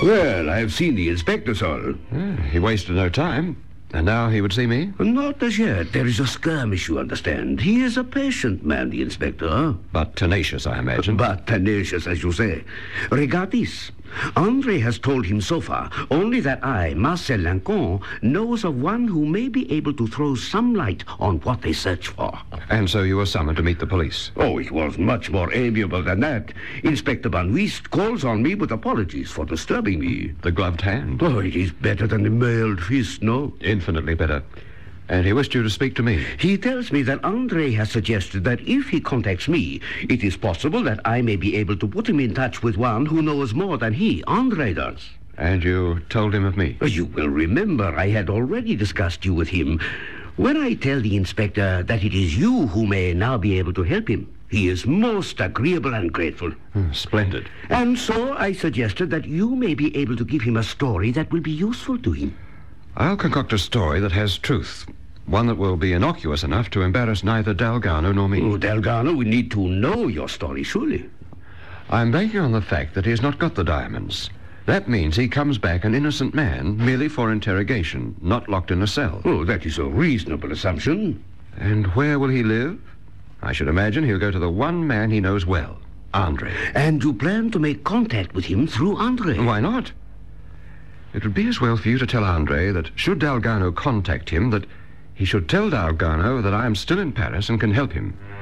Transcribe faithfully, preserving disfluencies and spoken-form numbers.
Well, I've seen the inspector, sir. Yeah, he wasted no time. And now he would see me? Not as yet. There is a skirmish, you understand. He is a patient man, the inspector. But tenacious, I imagine. But tenacious, as you say. Regard this. Andre has told him so far only that I, Marcel Lincoln, knows of one who may be able to throw some light on what they search for. And so you were summoned to meet the police? Oh, it was much more amiable than that. Inspector Van Wiest calls on me with apologies for disturbing me. The gloved hand? Oh, it is better than the mailed fist, no? Infinitely better. And he wished you to speak to me. He tells me that Andre has suggested that if he contacts me, it is possible that I may be able to put him in touch with one who knows more than he, Andre, does. And you told him of me? You will remember I had already discussed you with him. When I tell the inspector that it is you who may now be able to help him, he is most agreeable and grateful. Hmm, splendid. And so I suggested that you may be able to give him a story that will be useful to him. I'll concoct a story that has truth. One that will be innocuous enough to embarrass neither Dalgarno nor me. Oh, Dalgarno, we need to know your story, surely. I'm banking on the fact that he has not got the diamonds. That means he comes back an innocent man merely for interrogation, not locked in a cell. Oh, that is a reasonable assumption. And where will he live? I should imagine he'll go to the one man he knows well, Andre. And you plan to make contact with him through Andre? Why not? It would be as well for you to tell Andre that should Dalgarno contact him, that he should tell Dalgarno that I am still in Paris and can help him.